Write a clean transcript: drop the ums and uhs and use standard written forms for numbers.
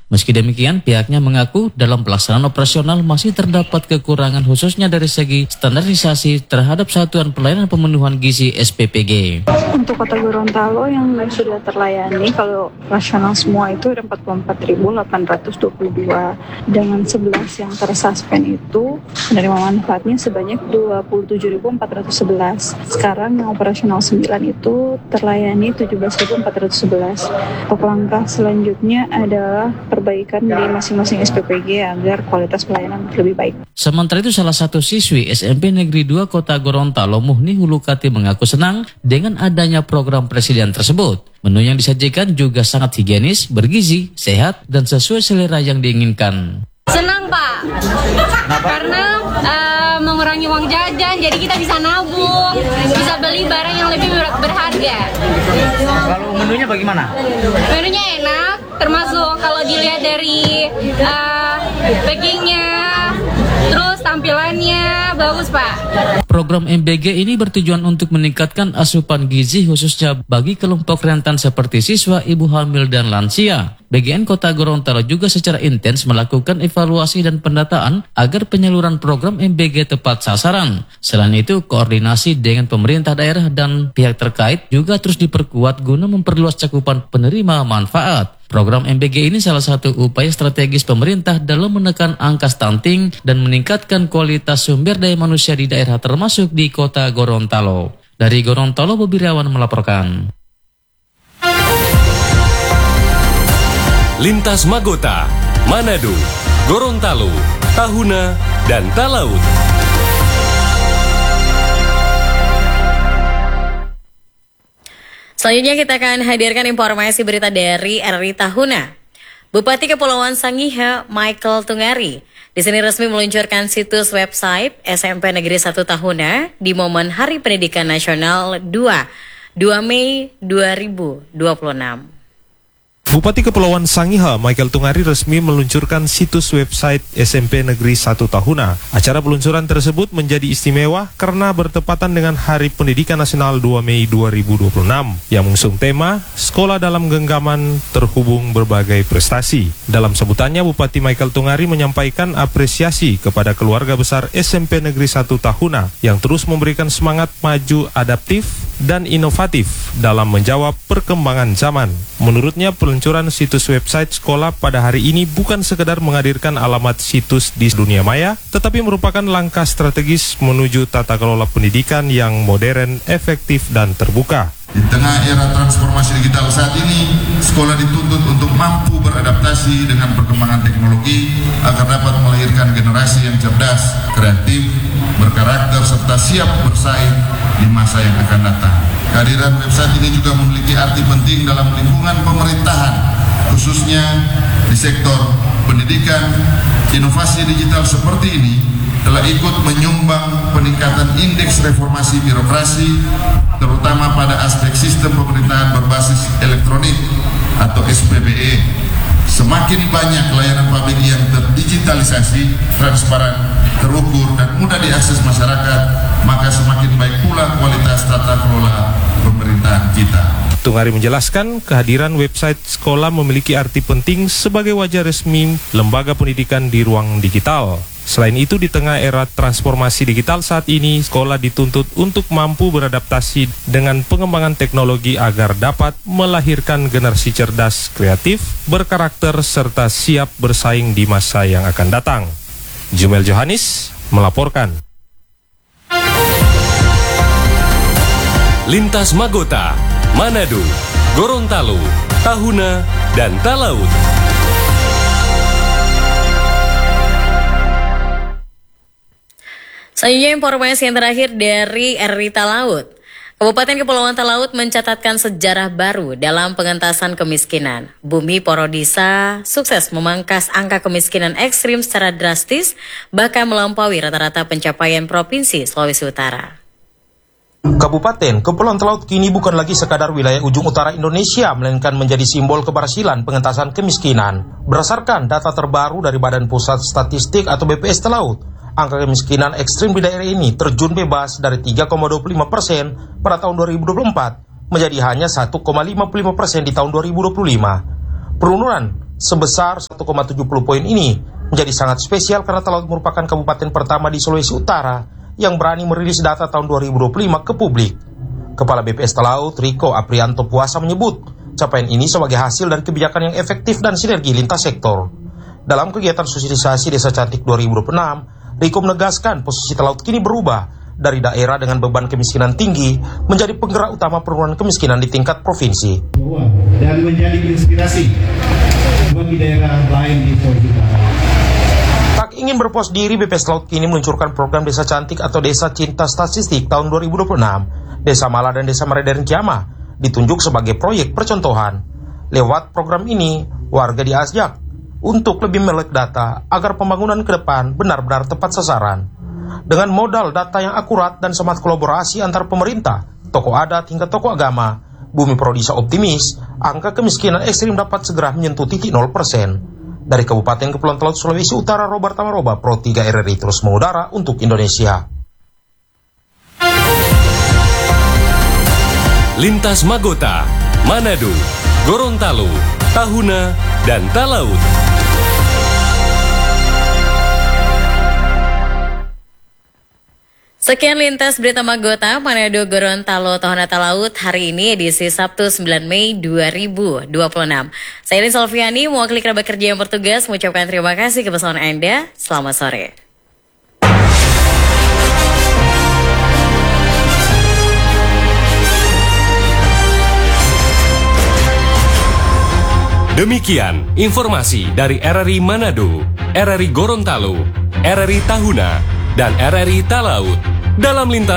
Meski demikian, pihaknya mengaku dalam pelaksanaan operasional masih terdapat kekurangan khususnya dari segi standarisasi terhadap satuan pelayanan pemenuhan gizi SPPG. Untuk Kota Gorontalo yang sudah terlayani, kalau rasional semua itu ada 44.822. Dengan 11 yang tersuspend itu, penerima manfaatnya sebanyak 27.411. Sekarang yang operasional 9 itu terlayani 17.411. Untuk langkah selanjutnya adalah perbaikan di masing-masing SPPG agar kualitas pelayanan lebih baik. Sementara itu, salah satu siswi SMP Negeri 2 Kota Gorontalo, Muhni Hulukati, mengaku senang dengan adanya program presiden tersebut. Menu yang disajikan juga sangat higienis, bergizi, sehat, dan sesuai selera yang diinginkan. Senang, Pak. Karena mengurangi uang jajan, jadi kita bisa nabung, bisa beli barang yang lebih berharga. Kalau menunya bagaimana? Menunya enak, termasuk kalau dilihat dari packingnya, terus tampilannya bagus, Pak. Program MBG ini bertujuan untuk meningkatkan asupan gizi khususnya bagi kelompok rentan seperti siswa, ibu hamil, dan lansia. BGN Kota Gorontalo juga secara intens melakukan evaluasi dan pendataan agar penyaluran program MBG tepat sasaran. Selain itu, koordinasi dengan pemerintah daerah dan pihak terkait juga terus diperkuat guna memperluas cakupan penerima manfaat. Program MBG ini salah satu upaya strategis pemerintah dalam menekan angka stunting dan meningkatkan kualitas sumber daya manusia di daerah termasuk di Kota Gorontalo. Dari Gorontalo, Bobi Riawan melaporkan. Lintas Magota, Manado, Gorontalo, Tahuna, dan Talaut. Selanjutnya kita akan hadirkan informasi berita dari RRI Tahuna. Bupati Kepulauan Sangihe, Michael Tungari, di sini resmi meluncurkan situs website SMP Negeri 1 Tahuna di momen Hari Pendidikan Nasional 2 Mei 2026. Bupati Kepulauan Sangihe, Michael Tungari, resmi meluncurkan situs website SMP Negeri 1 Tahuna. Acara peluncuran tersebut menjadi istimewa karena bertepatan dengan Hari Pendidikan Nasional 2 Mei 2026 yang mengusung tema Sekolah dalam Genggaman Terhubung Berbagai Prestasi. Dalam sebutannya, Bupati Michael Tungari menyampaikan apresiasi kepada keluarga besar SMP Negeri 1 Tahuna yang terus memberikan semangat maju, adaptif, dan inovatif dalam menjawab perkembangan zaman. Menurutnya, peluncuran situs website sekolah pada hari ini bukan sekedar menghadirkan alamat situs di dunia maya, tetapi merupakan langkah strategis menuju tata kelola pendidikan yang modern, efektif, dan terbuka. Di tengah era transformasi digital saat ini, sekolah dituntut untuk mampu beradaptasi dengan perkembangan teknologi agar dapat melahirkan generasi yang cerdas, kreatif, berkarakter, serta siap bersaing di masa yang akan datang. Kehadiran website ini juga memiliki arti penting dalam lingkungan pemerintahan, khususnya di sektor pendidikan. Inovasi digital seperti ini telah ikut menyumbang peningkatan indeks reformasi birokrasi, terutama pada aspek sistem pemerintahan berbasis elektronik atau SPBE. Semakin banyak layanan publik yang terdigitalisasi, transparan, terukur, dan mudah diakses masyarakat, maka semakin baik pula kualitas tata kelola pemerintahan kita. Tungari menjelaskan kehadiran website sekolah memiliki arti penting sebagai wajah resmi lembaga pendidikan di ruang digital. Selain itu, di tengah era transformasi digital saat ini, sekolah dituntut untuk mampu beradaptasi dengan pengembangan teknologi agar dapat melahirkan generasi cerdas, kreatif, berkarakter, serta siap bersaing di masa yang akan datang. Jumel Johannes melaporkan. Lintas Magota, Manado, Gorontalo, Tahuna, dan Talaut. Selanjutnya informasi yang terakhir dari RRI Talaut. Kabupaten Kepulauan Talaut mencatatkan sejarah baru dalam pengentasan kemiskinan. Bumi Porodisa sukses memangkas angka kemiskinan ekstrim secara drastis, bahkan melampaui rata-rata pencapaian Provinsi Sulawesi Utara. Kabupaten Kepulauan Talaut kini bukan lagi sekadar wilayah ujung utara Indonesia, melainkan menjadi simbol keberhasilan pengentasan kemiskinan. Berdasarkan data terbaru dari Badan Pusat Statistik atau BPS Talaut, angka kemiskinan ekstrim di daerah ini terjun bebas dari 3,25% pada tahun 2024 menjadi hanya 1,55% di tahun 2025. Penurunan sebesar 1,70 poin ini menjadi sangat spesial karena Talaut merupakan kabupaten pertama di Sulawesi Utara yang berani merilis data tahun 2025 ke publik. Kepala BPS Talaut, Riko Aprianto Puasa menyebut, capaian ini sebagai hasil dari kebijakan yang efektif dan sinergi lintas sektor. Dalam kegiatan sosialisasi Desa Cantik 2026, Riko menegaskan posisi Talaut kini berubah dari daerah dengan beban kemiskinan tinggi menjadi penggerak utama penurunan kemiskinan di tingkat provinsi. Dan menjadi inspirasi bagi daerah lain di Sulawesi Utara. Tak ingin berpuas diri, BPS Talaut kini meluncurkan program Desa Cantik atau Desa Cinta Statistik tahun 2026. Desa Mala dan Desa Mareden Kiama ditunjuk sebagai proyek percontohan. Lewat program ini, warga diajak untuk lebih melek data agar pembangunan ke depan benar-benar tepat sasaran. Dengan modal data yang akurat dan semangat kolaborasi antar pemerintah, tokoh adat hingga tokoh agama, Bumi Prodisa optimis angka kemiskinan ekstrim dapat segera menyentuh titik 0%. Dari Kabupaten Kepulauan Talaut, Sulawesi Utara, Robert Tamaroba, Pro 3 RRI terus mengudara untuk Indonesia. Lintas Magota, Manado, Gorontalo, Tahuna, dan Talaut. Sekian Lintas Berita Magota, Manado, Gorontalo, Tahuna, Talaut hari ini edisi Sabtu 9 Mei 2026. Saya Lin Solviani, mewakili kerabat kerja yang bertugas, mengucapkan terima kasih kebersamaan Anda. Selamat sore. Demikian informasi dari RRI Manado, RRI Gorontalo, RRI Tahuna, dan RRI Talaut dalam lintas